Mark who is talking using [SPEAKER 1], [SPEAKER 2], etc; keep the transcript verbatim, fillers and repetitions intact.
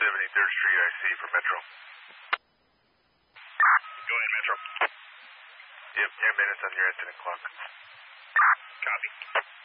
[SPEAKER 1] seventy-third Street, I C for Metro.
[SPEAKER 2] Go ahead, Metro.
[SPEAKER 1] Yep, ten minutes on your incident clock.
[SPEAKER 2] Copy.